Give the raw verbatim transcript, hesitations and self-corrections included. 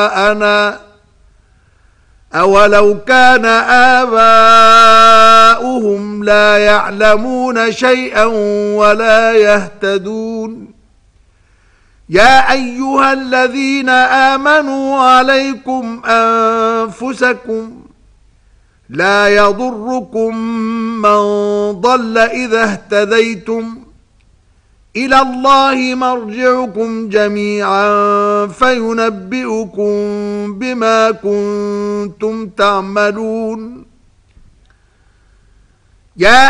أنا أولو كان آباؤهم لا يعلمون شيئا ولا يهتدون يا أيها الذين آمنوا عليكم أنفسكم لا يضركم من ضل إذا اهتديتم إلى الله مرجعكم جميعا فينبئكم بما كنتم تعملون يا